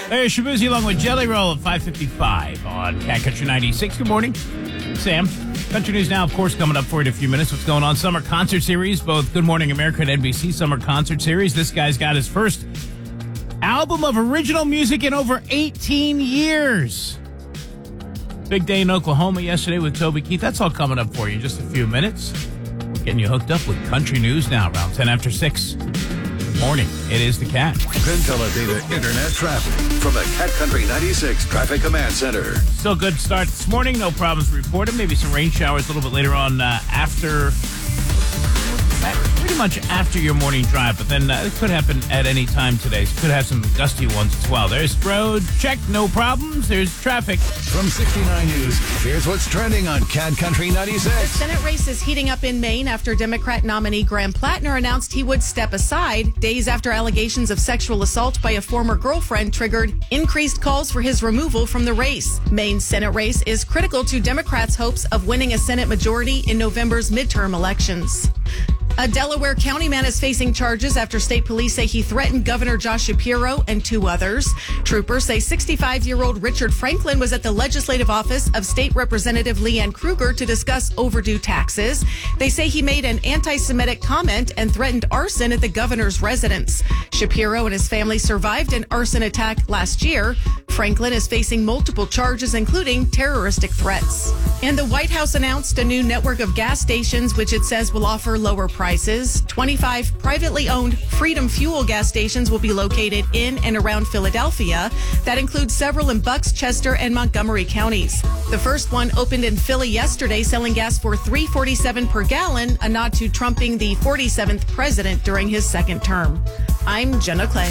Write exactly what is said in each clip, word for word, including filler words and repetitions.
There's Shabuzi along with Jelly Roll at five fifty-five on Cat Country ninety-six. Good morning, Sam. Country News Now, of course, coming up for you in a few minutes. What's going on? Summer concert series, both Good Morning America and N B C Summer Concert Series. This guy's got his first album of original music in over eighteen years. Big day in Oklahoma yesterday with Toby Keith. That's all coming up for you in just a few minutes. We're getting you hooked up with Country News Now, around ten after six. Good morning. It is the Cat. Penn Teledata Internet traffic from the Cat Country ninety-six Traffic Command Center. Still good start this morning. No problems reported. Maybe some rain showers a little bit later on uh, after, pretty much after your morning drive. But then uh, it could happen at any time today. So could have some gusty ones as well. There's road check. No problems. There's traffic. From sixty-nine News, here's what's trending on Cat Country ninety-six. The Senate race is heating up in Maine after Democrat nominee Graham Plattner announced he would step aside days after allegations of sexual assault by a former girlfriend triggered increased calls for his removal from the race. Maine's Senate race is critical to Democrats' hopes of winning a Senate majority in November's midterm elections. A Delaware County man is facing charges after state police say he threatened Governor Josh Shapiro and two others. Troopers say sixty-five-year-old Richard Franklin was at the legislative office of State Representative Leanne Kruger to discuss overdue taxes. They say he made an anti-Semitic comment and threatened arson at the governor's residence. Shapiro and his family survived an arson attack last year. Franklin is facing multiple charges, including terroristic threats. And the White House announced a new network of gas stations, which it says will offer lower prices. twenty-five privately owned Freedom Fuel gas stations will be located in and around Philadelphia. That includes several in Bucks, Chester, and Montgomery counties. The first one opened in Philly yesterday, selling gas for three dollars and forty-seven cents per gallon, a nod to trumping the forty-seventh president during his second term. I'm Jenna Clay.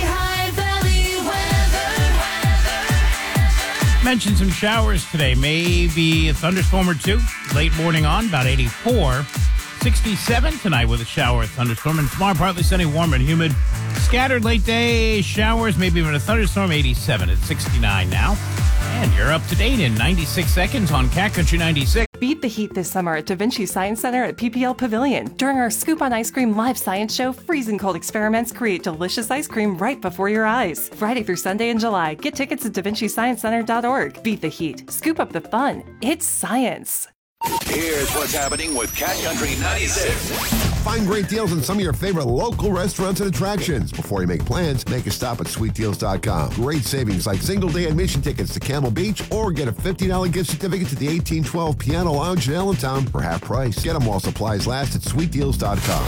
Mentioned some showers today. Maybe a thunderstorm or two. Late morning on, about eighty-four. sixty-seven tonight with a shower, thunderstorm. And tomorrow, partly sunny, warm and humid. Scattered late day showers, maybe even a thunderstorm. eighty-seven at sixty-nine now. And you're up to date in ninety-six seconds on Cat Country ninety-six. Beat the heat this summer at Da Vinci Science Center at P P L Pavilion. During our Scoop on Ice Cream live science show, freezing cold experiments create delicious ice cream right before your eyes. Friday through Sunday in July. Get tickets at da vinci science center dot org. Beat the heat. Scoop up the fun. It's science. Here's what's happening with Cat Country ninety-six. Find great deals on some of your favorite local restaurants and attractions. Before you make plans, make a stop at sweet deals dot com. Great savings like single-day admission tickets to Camel Beach or get a fifty dollars gift certificate to the eighteen twelve Piano Lounge in Allentown for half price. Get them while supplies last at sweet deals dot com.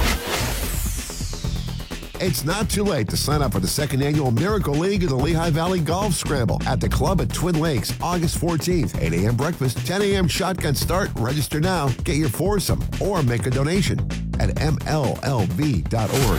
It's not too late to sign up for the second annual Miracle League of the Lehigh Valley Golf Scramble at the club at Twin Lakes, August fourteenth. eight a.m. breakfast, ten a.m. shotgun start. Register now. Get your foursome or make a donation at M L L V dot org.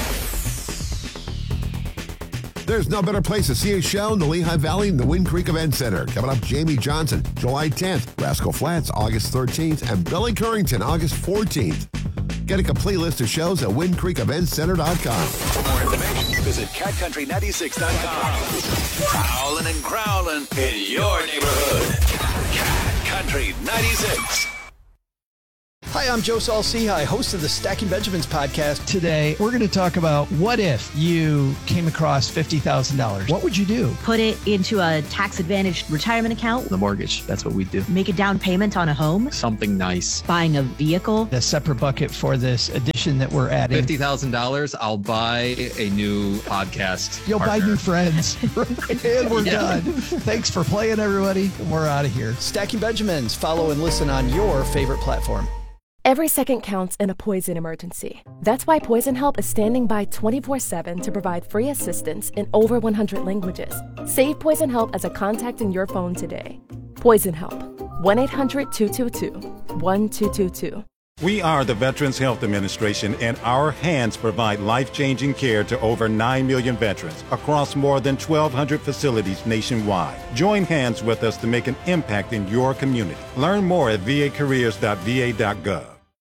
There's no better place to see a show in the Lehigh Valley than the Wind Creek Event Center. Coming up, Jamie Johnson, July tenth, Rascal Flats, August thirteenth, and Billy Currington, August fourteenth. Get a complete list of shows at wind creek event center dot com. For more information, visit cat country ninety-six dot com. Prowling and growling in your neighborhood. Cat Country ninety-six. Hi, I'm Joe Saul-Sehy, host of the Stacking Benjamins podcast. Today, we're going to talk about what if you came across fifty thousand dollars. What would you do? Put it into a tax-advantaged retirement account. The mortgage, that's what we do. Make a down payment on a home. Something nice. Buying a vehicle. A separate bucket for this addition that we're adding. fifty thousand dollars, I'll buy a new podcast You'll partner. buy new friends. And we're Yeah. done. Thanks for playing, everybody. We're out of here. Stacking Benjamins. Follow and listen on your favorite platform. Every second counts in a poison emergency. That's why Poison Help is standing by twenty-four seven to provide free assistance in over one hundred languages. Save Poison Help as a contact in your phone today. Poison Help. one eight hundred two two two one two two two. We are the Veterans Health Administration, and our hands provide life-changing care to over nine million veterans across more than twelve hundred facilities nationwide. Join hands with us to make an impact in your community. Learn more at v a careers dot v a dot gov.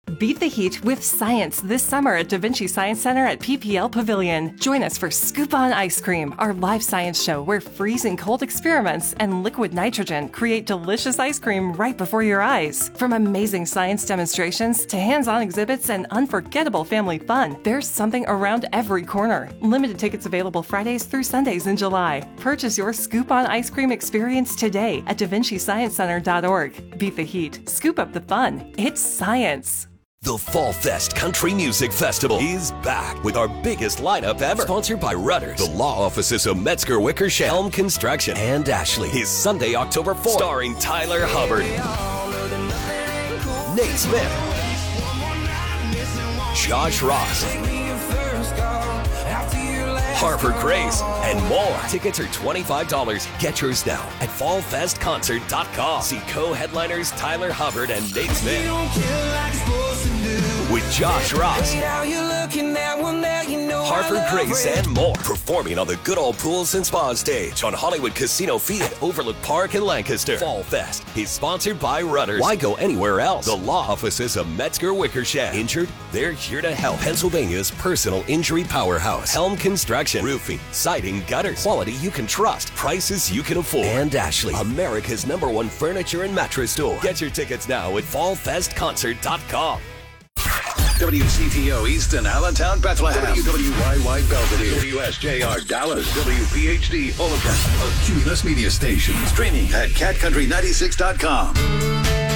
Beat the heat with science this summer at Da Vinci Science Center at P P L Pavilion. Join us for Scoop On Ice Cream, our live science show where freezing cold experiments and liquid nitrogen create delicious ice cream right before your eyes. From amazing science demonstrations to hands-on exhibits and unforgettable family fun, there's something around every corner. Limited tickets available Fridays through Sundays in July. Purchase your Scoop On Ice Cream experience today at Da Vinci Science Center dot org. Beat the heat. Scoop up the fun. It's science. The Fall Fest Country Music Festival is back with our biggest lineup ever. Sponsored by Rudders, the law offices of Metzger Wickersham, Helm Construction, and Ashley. Is Sunday, October fourth. Starring Tyler Hubbard, Nate Smith, Josh Ross, Harper Grace, and more. Tickets are twenty-five dollars. Get yours now at fall fest concert dot com. See co-headliners Tyler Hubbard and Nate Smith with Josh Ross, Harper Grace, and more. Performing on the Good Old Pools and Spa stage on Hollywood Casino Field, Overlook Park in Lancaster. Fall Fest is sponsored by Rudders. Why go anywhere else? The law offices of Metzger Wickersham. Injured? They're here to help. Pennsylvania's personal injury powerhouse. Helm Construction. Roofing, siding, gutters. Quality you can trust. Prices you can afford. And Ashley, America's number one furniture and mattress store. Get your tickets now at fall fest concert dot com. W C T O Easton, Allentown, Bethlehem. W W Y Y Belvedere. W S J R Dallas. W P H D Fullerton. A Cumulus Media Station. Streaming at cat country ninety-six dot com.